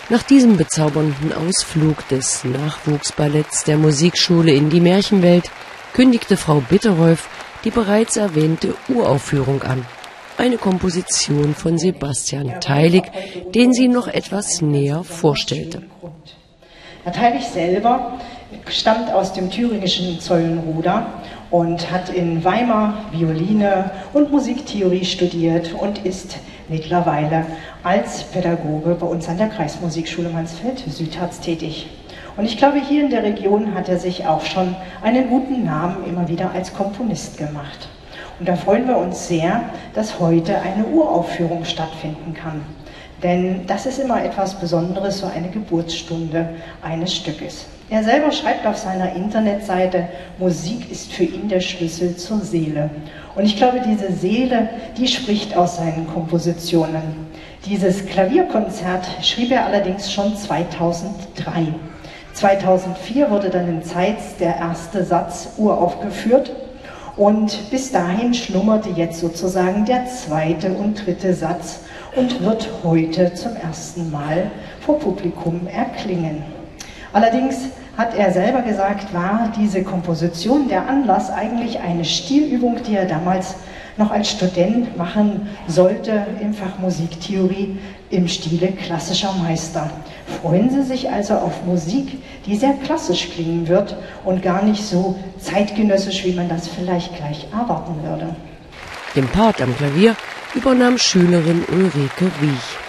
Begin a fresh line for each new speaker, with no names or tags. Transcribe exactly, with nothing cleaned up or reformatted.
Nach diesem bezaubernden Ausflug des Nachwuchsballetts der Musikschule in die Märchenwelt kündigte Frau Bitterolf die bereits erwähnte Uraufführung an. Eine Komposition von Sebastian Teilig, den sie noch etwas näher vorstellte.
Herr Teilig selber stammt aus dem thüringischen Zollenroda und hat in Weimar Violine und Musiktheorie studiert und ist mittlerweile als Pädagoge bei uns an der Kreismusikschule Mansfeld-Südharz tätig. Und ich glaube, hier in der Region hat er sich auch schon einen guten Namen immer wieder als Komponist gemacht. Und da freuen wir uns sehr, dass heute eine Uraufführung stattfinden kann. Denn das ist immer etwas Besonderes, so eine Geburtsstunde eines Stückes. Er selber schreibt auf seiner Internetseite, Musik ist für ihn der Schlüssel zur Seele. Und ich glaube, diese Seele, die spricht aus seinen Kompositionen. Dieses Klavierkonzert schrieb er allerdings schon zweitausenddrei. zweitausendvier wurde dann in Zeitz der erste Satz uraufgeführt. Und bis dahin schlummerte jetzt sozusagen der zweite und dritte Satz und wird heute zum ersten Mal vor Publikum erklingen. Allerdings hat er selber gesagt, war diese Komposition der Anlass eigentlich eine Stilübung, die er damals noch als Student machen sollte im Fach Musiktheorie im Stile klassischer Meister. Freuen Sie sich also auf Musik, die sehr klassisch klingen wird und gar nicht so zeitgenössisch, wie man das vielleicht gleich erwarten würde.
Den Part am Klavier übernahm Schülerin Ulrike Wiech.